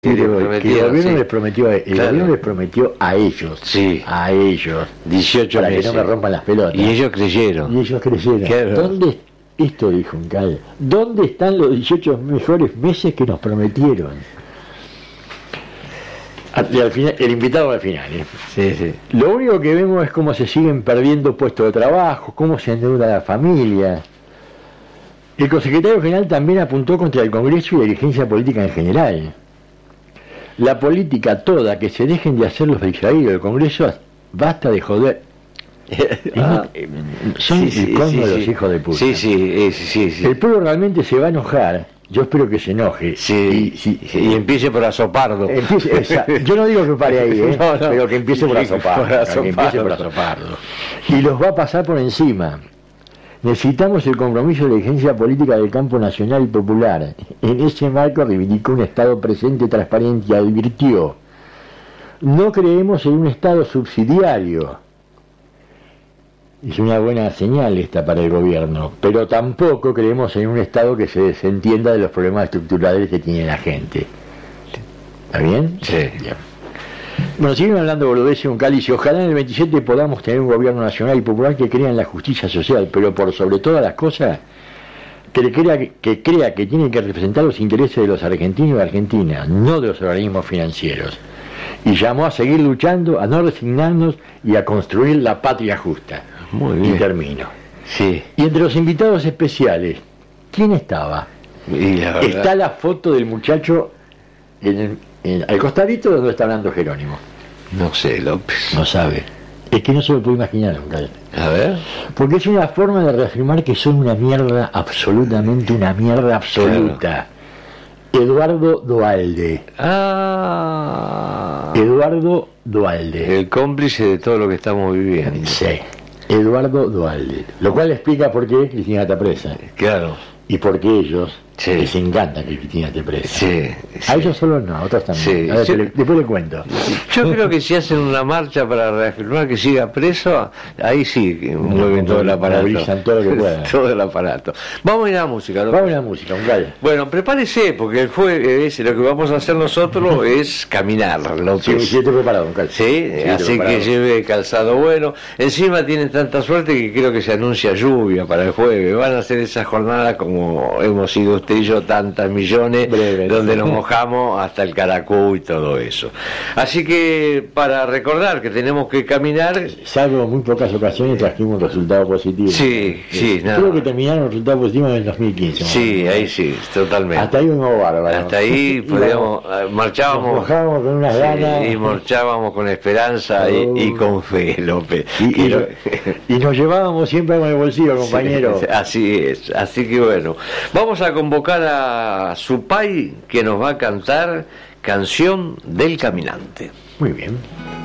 Que el gobierno sí. les prometió el Claro. gobierno les prometió a ellos, Sí. a ellos, 18 para meses. que no me rompan las pelotas. Y ellos creyeron. Y ellos creyeron. Claro. Esto dijo Uncal, ¿dónde están los 18 mejores meses que nos prometieron? Y al final, el invitado al final. Sí, sí. Lo único que vemos es cómo se siguen perdiendo puestos de trabajo, cómo se endeuda la familia. El consecretario general también apuntó contra el Congreso y la dirigencia política en general. La política toda, que se dejen de hacer los distraídos del Congreso, basta de joder. Son el colmo de los hijos de puta. Sí. El pueblo realmente se va a enojar. Yo espero que se enoje. Sí, y empiece por azopardo. Yo no digo que pare ahí, No, pero que empiece por azopardo. Que empiece por azopardo. Y los va a pasar por encima. Necesitamos el compromiso de la dirigencia política del campo nacional y popular. En ese marco reivindicó un Estado presente, transparente y advirtió: no creemos en un Estado subsidiario. Es una buena señal esta para el gobierno, pero tampoco creemos en un Estado que se desentienda de los problemas estructurales que tiene la gente. ¿Está bien? Sí. Bien. Bueno, siguen hablando boludeces un cáliz. Ojalá en el 27 podamos tener un gobierno nacional y popular que crea en la justicia social, pero por sobre todas las cosas, que crea que tiene que representar los intereses de los argentinos y de Argentina, no de los organismos financieros. Y llamó a seguir luchando, a no resignarnos y a construir la patria justa. Muy bien. Y termino. Sí. Y entre los invitados especiales, ¿quién estaba? Y la verdad, Está la foto del muchacho al costadito donde está hablando Jerónimo. no sé, López. No sabe. Es que no se lo puede imaginar, Uncal. A ver. Porque es una forma de reafirmar que son una mierda, absolutamente una mierda absoluta. Eduardo Duhalde. Eduardo Duhalde. El cómplice de todo lo que estamos viviendo. Sí. Eduardo Duhalde. Lo cual explica por qué Cristina está presa. Claro. Y por qué ellos Sí. les encanta que Cristina esté presa. Sí. A ellos solo no, a otros también. Sí. A ver, Sí. después le cuento. Yo creo que si hacen una marcha para reafirmar que siga preso, ahí sí que mueven todo el aparato. Movilizan todo lo que puedan. Todo el aparato. Vamos a ir a la música, López. Vamos a la música, Uncal. Bueno, prepárese, porque lo que vamos a hacer nosotros es caminar, López. Sí, estoy preparado, Uncal. Sí, así que lleve calzado bueno. Encima tienen tanta suerte que creo que se anuncia lluvia para el jueves. Van a ser esas jornadas como hemos sido usted y yo tantas millones, Breve, donde sí. nos mojamos hasta el caracú y todo eso. Así que para recordar que tenemos que caminar. Salvo muy pocas ocasiones trajimos un resultado positivo. Sí, nada. Creo que terminaron los resultados positivos en el 2015. Sí, ahí sí, totalmente. Hasta ahí fuimos bárbaros. Hasta ahí podíamos, Nos marchábamos. mojábamos con unas ganas. Y marchábamos con esperanza y con fe, López. Y nos llevábamos siempre con el bolsillo, compañero. Sí, así es, así que bueno, vamos a convocar a Supay, que nos va a cantar Canción del Caminante. Muy bien.